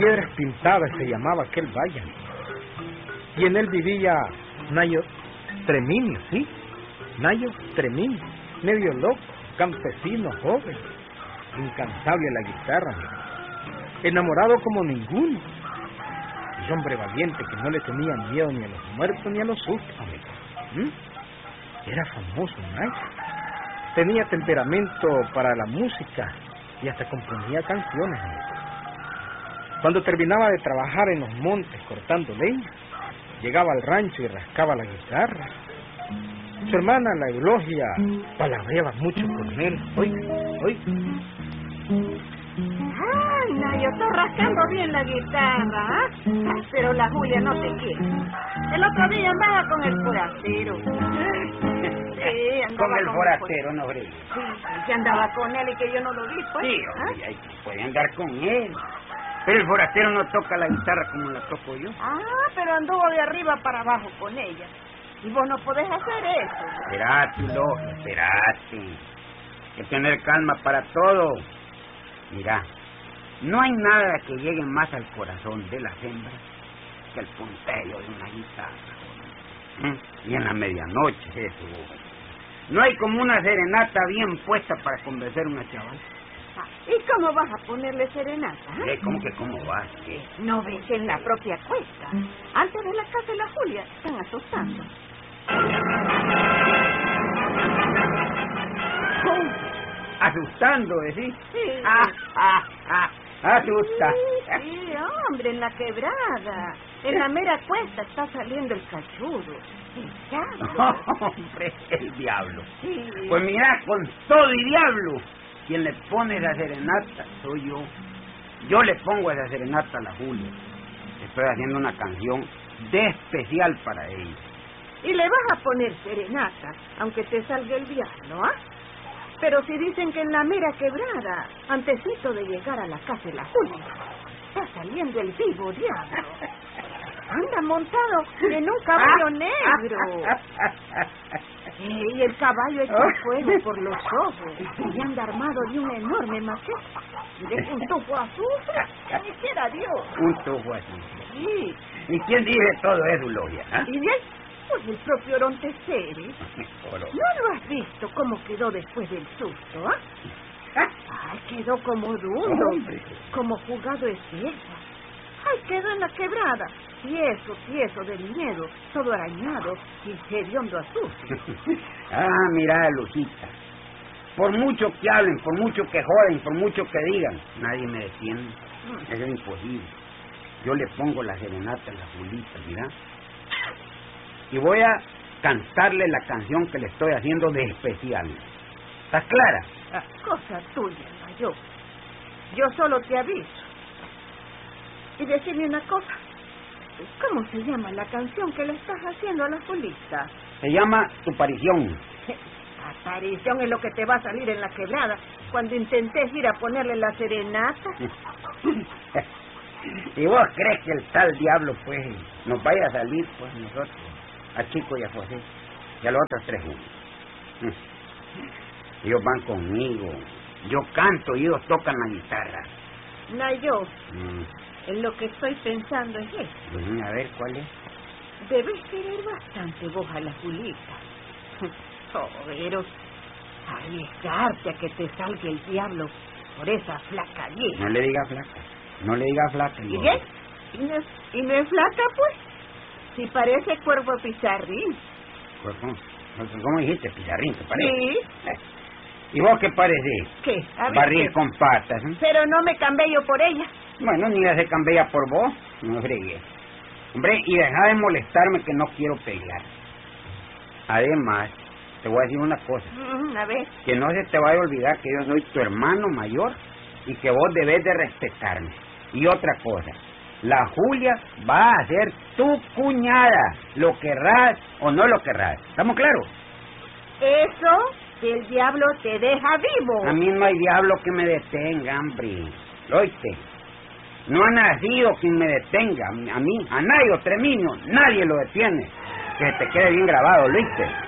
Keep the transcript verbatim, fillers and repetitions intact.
piedras pintadas se llamaba aquel valle. Y en él vivía Nayo Treminio, ¿sí? Nayo Treminio, medio loco, campesino, joven, incansable a la guitarra, enamorado como ninguno, y hombre valiente que no le tenía miedo ni a los muertos ni a los sustos, amigo. ¿Mm? Era famoso, Nayo. Tenía temperamento para la música y hasta componía canciones, amigo. Cuando terminaba de trabajar en los montes cortando leña, llegaba al rancho y rascaba la guitarra. Su hermana, la Eulogia, palabreaba mucho con él. Oiga, oiga. Ah, Nayo, está rascando bien la guitarra, ¿ah? ¿eh? Pero la Julia no te quiere. El otro día andaba con el forastero. Sí, andaba con el con forastero, el... no creí. Sí, que andaba con él y que yo no lo vi, pues. Sí, hombre, ¿ah? Ahí puede andar con él. Pero el forastero no toca la guitarra como la toco yo. Ah, pero anduvo de arriba para abajo con ella. Y vos no podés hacer eso. Esperate, Logia, esperate. Hay que tener calma para todo. Mira, no hay nada que llegue más al corazón de las hembras que el punteo de una guitarra. ¿Mm? Y en la medianoche, eso. No hay como una serenata bien puesta para convencer a una chaval. Ah, ¿y cómo vas a ponerle serenata? ¿Eh? ¿Eh? ¿Cómo que cómo vas? ¿Qué? No ves que en la propia cuesta, antes de la casa de la Julia, están asustando. ¿Cómo? ¿Asustando, decís? Sí. Ah, ah, ah, asusta. Sí, sí, hombre, en la quebrada. En la mera cuesta está saliendo el cachudo. El diablo. Hombre, el diablo. Sí. Pues mira, con todo y diablo, quien le pone esa serenata soy yo. Yo le pongo esa serenata a la Julia. Estoy haciendo una canción de especial para ella. Y le vas a poner serenata, aunque te salga el diablo, ¿ah? Pero si dicen que en la mera quebrada, antesito de llegar a la casa de la Julia, está saliendo el vivo diablo. Anda montado en un caballo negro. Eh, y el caballo echa fuego por los ojos y anda armado de un enorme machete. Y de un tufo azufre, ni siquiera Dios. Un tufo azufre. Sí. ¿Y quién dice todo eso, Logia? ¿Eh? ¿Y bien? Pues el propio Oronte Ceres. ¿No lo has visto cómo quedó después del susto, ah? Ay, quedó como duro, hombre, como jugado de piedra. Ay, quedó en la quebrada, tieso, tieso del miedo, todo arañado y hediondo azul. Ah, mira, Lujita. Por mucho que hablen, por mucho que joden, por mucho que digan, nadie me detiene. Eso es imposible. Yo le pongo la serenata a la Julita, mira. Y voy a cantarle la canción que le estoy haciendo de especial. ¿Estás clara? Ah, cosa tuya, no yo. Yo solo te aviso. Y decirle una cosa. ¿Cómo se llama la canción que le estás haciendo a la Julita? Se llama Tu Parición. Aparición es lo que te va a salir en la quebrada cuando intentes ir a ponerle la serenata. ¿Y vos crees que el tal diablo, pues, nos vaya a salir, pues, nosotros, a Chico y a José, y a los otros tres juntos? Ellos van conmigo, yo canto y ellos tocan la guitarra. No, yo, Mm. en lo que estoy pensando es esto. Mm, a ver, ¿cuál es? Debes querer bastante vos a la Julita. Joveros, arriesgarte a que te salga el diablo por esa flaca vieja. No le diga flaca, no le diga flaca. ¿Y qué? ¿Y no, es, ¿Y no es flaca, pues? Si parece cuervo pizarrín. ¿Cómo, ¿Cómo dijiste? Pizarrín, ¿te parece? Sí. ¿Y vos qué pareces? ¿Qué? A ver, Barril ¿qué? con patas. ¿eh? Pero no me cambié yo por ella. Bueno, ni se cambia por vos. No fregues. Hombre, y deja de molestarme que no quiero pelear. Además, te voy a decir una cosa. Mm, a ver. Que no se te vaya a olvidar que yo soy tu hermano mayor y que vos debes de respetarme. Y otra cosa, la Julia va a ser tu cuñada, lo querrás o no lo querrás. ¿Estamos claros? Eso, que el diablo te deja vivo. A mí no hay diablo que me detenga, hombre. ¿Lo oíste? No ha nacido quien me detenga. A mí, a Nayo Treminio, nadie lo detiene. Que te quede bien grabado, ¿lo oíste?